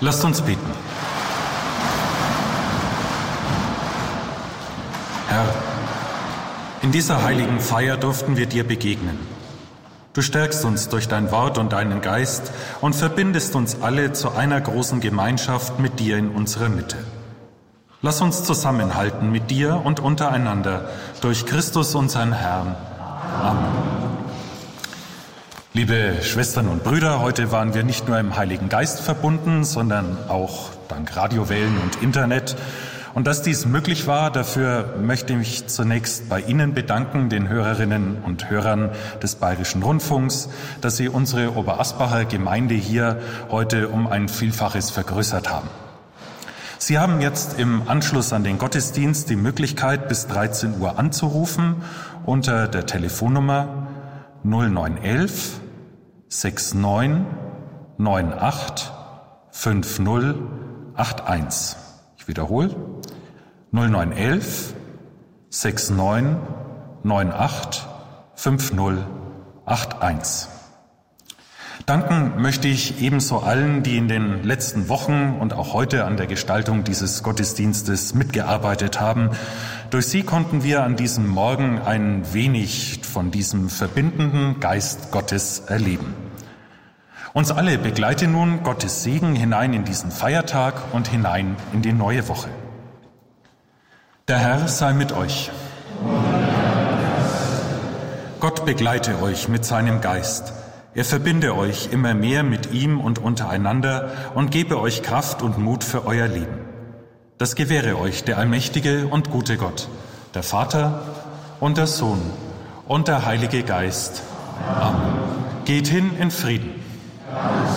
Lasst uns beten. Herr, in dieser heiligen Feier durften wir dir begegnen. Du stärkst uns durch dein Wort und deinen Geist und verbindest uns alle zu einer großen Gemeinschaft mit dir in unserer Mitte. Lass uns zusammenhalten mit dir und untereinander durch Christus, unseren Herrn. Amen. Liebe Schwestern und Brüder, heute waren wir nicht nur im Heiligen Geist verbunden, sondern auch dank Radiowellen und Internet. Und dass dies möglich war, dafür möchte ich mich zunächst bei Ihnen bedanken, den Hörerinnen und Hörern des Bayerischen Rundfunks, dass Sie unsere Oberasbacher Gemeinde hier heute um ein Vielfaches vergrößert haben. Sie haben jetzt im Anschluss an den Gottesdienst die Möglichkeit, bis 13 Uhr anzurufen unter der Telefonnummer 0911 69 98 5081. Ich wiederhole, 0911 69 98 5081. Danken möchte ich ebenso allen, die in den letzten Wochen und auch heute an der Gestaltung dieses Gottesdienstes mitgearbeitet haben. Durch sie konnten wir an diesem Morgen ein wenig von diesem verbindenden Geist Gottes erleben. Uns alle begleite nun Gottes Segen hinein in diesen Feiertag und hinein in die neue Woche. Der Herr sei mit euch. Gott begleite euch mit seinem Geist. Er verbinde euch immer mehr mit ihm und untereinander und gebe euch Kraft und Mut für euer Leben. Das gewähre euch der allmächtige und gute Gott, der Vater und der Sohn und der Heilige Geist. Amen. Geht hin in Frieden.